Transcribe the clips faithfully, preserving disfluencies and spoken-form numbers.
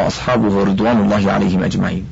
وأصحابه رضوان الله عليهم أجمعين.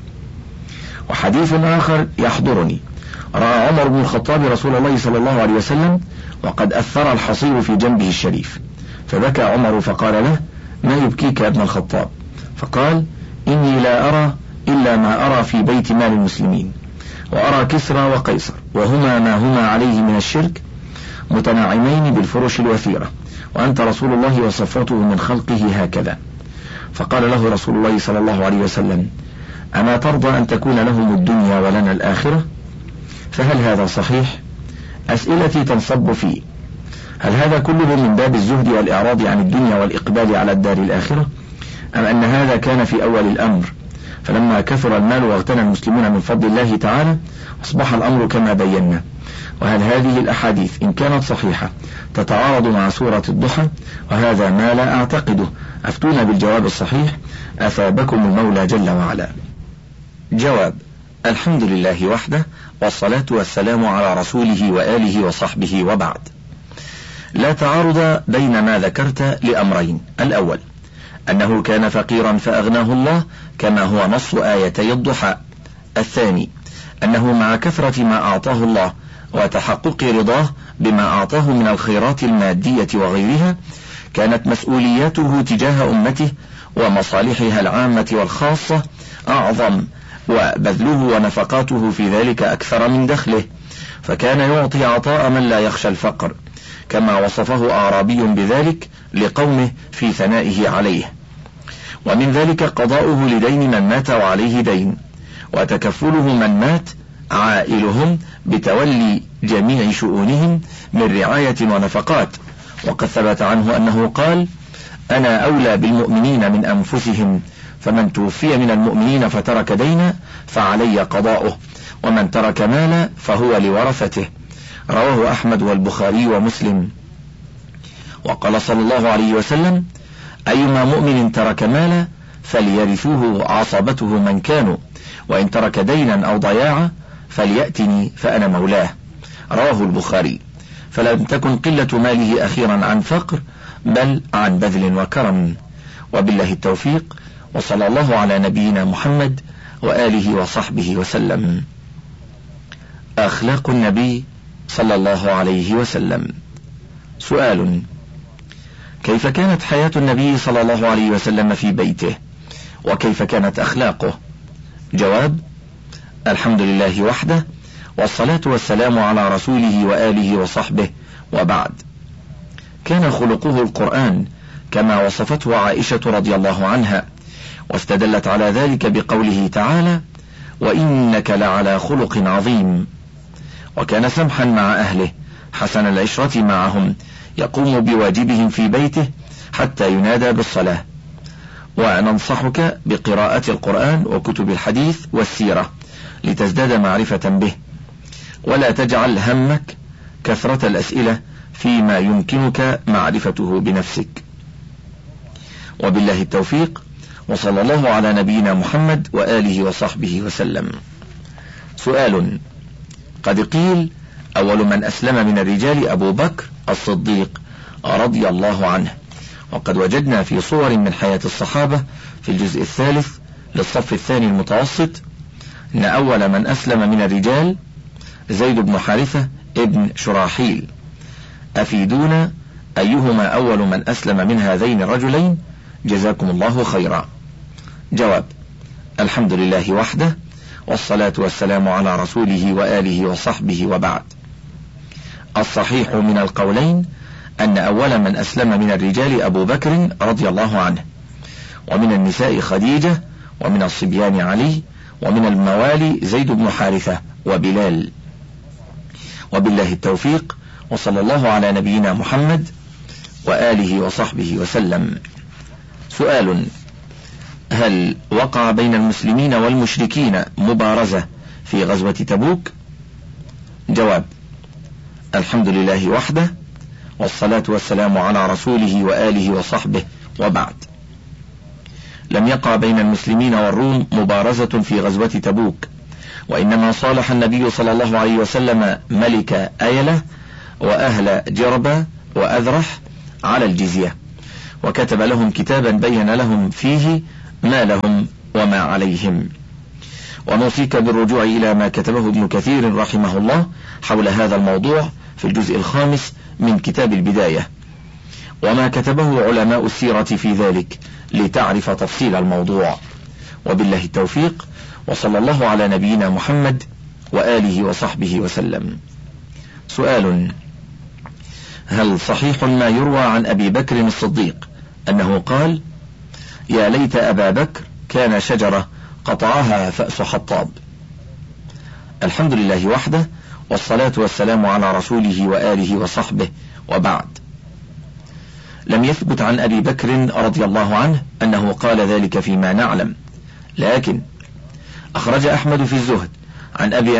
وحديث آخر يحضرني: رأى عمر بن الخطاب رسول الله صلى الله عليه وسلم وقد أثر الحصير في جنبه الشريف، فبكى عمر فقال له: ما يبكيك يا ابن الخطاب؟ فقال: إني لا أرى إلا ما أرى في بيت مال المسلمين، وأرى كسرى وقيصر وهما ما هما عليه من الشرك متناعمين بالفرش الوثيرة، وأنت رسول الله وصفوته من خلقه هكذا. فقال له رسول الله صلى الله عليه وسلم: أما ترضى أن تكون لهم الدنيا ولنا الآخرة؟ فهل هذا صحيح؟ أسئلتي تنصب فيه: هل هذا كله من باب الزهد والإعراض عن الدنيا والإقبال على الدار الآخرة، أم أن هذا كان في أول الأمر، فلما كثر المال واغتنى المسلمون من فضل الله تعالى أصبح الأمر كما بينا؟ وهل هذه الأحاديث إن كانت صحيحة تتعارض مع سورة الضحى؟ وهذا ما لا أعتقده. أفتونا بالجواب الصحيح أثابكم المولى جل وعلا. جواب: الحمد لله وحده، والصلاة والسلام على رسوله وآله وصحبه، وبعد. لا تعارض بين ما ذكرت لأمرين: الأول أنه كان فقيرا فأغناه الله كما هو نص آيتي الضحى. الثاني أنه مع كثرة ما أعطاه الله وتحقق رضاه بما أعطاه من الخيرات المادية وغيرها كانت مسؤولياته تجاه أمته ومصالحها العامة والخاصة أعظم، وبذله ونفقاته في ذلك أكثر من دخله، فكان يعطي عطاء من لا يخشى الفقر، كما وصفه أعرابي بذلك لقومه في ثنائه عليه. ومن ذلك قضاؤه لدين من مات وعليه دين، وتكفله من مات عائلهم بتولي جميع شؤونهم من رعاية ونفقات. وقد ثبت عنه أنه قال: أنا أولى بالمؤمنين من أنفسهم، فمن توفي من المؤمنين فترك دينا فعلي قضاؤه، ومن ترك مالا فهو لورثته. رواه أحمد والبخاري ومسلم. وقال صلى الله عليه وسلم: أيما مؤمن ترك مالا فليرثوه عصبته من كانوا، وإن ترك دينا أو ضياعا فليأتني فأنا مولاه. رواه البخاري. فلم تكن قلة ماله أخيرا عن فقر، بل عن بذل وكرم. وبالله التوفيق، وصلى الله على نبينا محمد وآله وصحبه وسلم. أخلاق النبي صلى الله عليه وسلم. سؤال: كيف كانت حياة النبي صلى الله عليه وسلم في بيته، وكيف كانت أخلاقه؟ جواب: الحمد لله وحده، والصلاة والسلام على رسوله وآله وصحبه، وبعد. كان خلقه القرآن كما وصفته عائشة رضي الله عنها، واستدلت على ذلك بقوله تعالى: وإنك لعلى خلق عظيم. وكان سمحا مع أهله حسن العشرة معهم، يقوم بواجبهم في بيته حتى ينادى بالصلاة. وننصحك بقراءة القرآن وكتب الحديث والسيرة لتزداد معرفة به، ولا تجعل همك كثرة الأسئلة فيما يمكنك معرفته بنفسك. وبالله التوفيق، وصلى الله على نبينا محمد وآله وصحبه وسلم. سؤال: قد قيل أول من أسلم من الرجال أبو بكر الصديق رضي الله عنه، وقد وجدنا في صور من حياة الصحابة في الجزء الثالث للصف الثاني المتوسط أن أول من أسلم من الرجال زيد بن حارثة ابن شراحيل. أفيدونا أيهما أول من أسلم من هذين الرجلين، جزاكم الله خيرا. جواب: الحمد لله وحده، والصلاة والسلام على رسوله وآله وصحبه، وبعد. الصحيح من القولين أن أول من أسلم من الرجال أبو بكر رضي الله عنه، ومن النساء خديجة، ومن الصبيان علي، ومن الموالي زيد بن حارثة وبلال. وبالله التوفيق، وصلى الله على نبينا محمد وآله وصحبه وسلم. سؤال: هل وقع بين المسلمين والمشركين مبارزة في غزوة تبوك؟ جواب: الحمد لله وحده، والصلاة والسلام على رسوله وآله وصحبه، وبعد. لم يقع بين المسلمين والروم مبارزة في غزوة تبوك، وإنما صالح النبي صلى الله عليه وسلم ملك أيلة وأهل جربة وأذرح على الجزية، وكتب لهم كتابا بين لهم فيه ما لهم وما عليهم. ونوصيك بالرجوع إلى ما كتبه ابن كثير رحمه الله حول هذا الموضوع في الجزء الخامس من كتاب البداية، وما كتبه علماء السيرة في ذلك لتعرف تفصيل الموضوع. وبالله التوفيق، وصلى الله على نبينا محمد وآله وصحبه وسلم. سؤال: هل صحيح ما يروى عن أبي بكر الصديق أنه قال: يا ليت أبا بكر كان شجرة قطعها فأس حطاب؟ الحمد لله وحده، والصلاة والسلام على رسوله وآله وصحبه، وبعد. لم يثبت عن أبي بكر رضي الله عنه أنه قال ذلك فيما نعلم، لكن أخرج أحمد في الزهد عن أبي